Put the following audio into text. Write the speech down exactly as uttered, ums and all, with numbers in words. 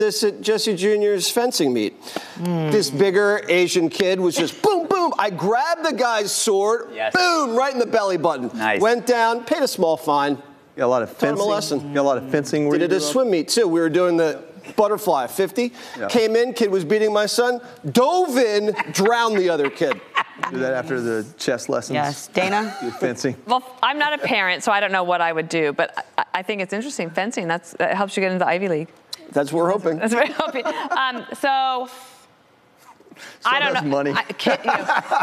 this at Jesse Junior's fencing meet. Mm. This bigger Asian kid was just boom, boom. I grabbed the guy's sword, yes. boom, right in the belly button. Nice. Went down, paid a small fine. Got a lot of fencing. Taught him a lesson. Got a lot of fencing. Did it at a swim meet too. We were doing the butterfly fifty. Yeah. Came in, kid was beating my son, dove in, drowned the other kid. Do that after the chess lessons. Yes, Dana. Fencing. Well, I'm not a parent, so I don't know what I would do, but I, I think it's interesting. Fencing, that's that helps you get into the Ivy League. That's what we're hoping. That's what we're hoping. Um, so, so I don't know. Money. I, kid, you know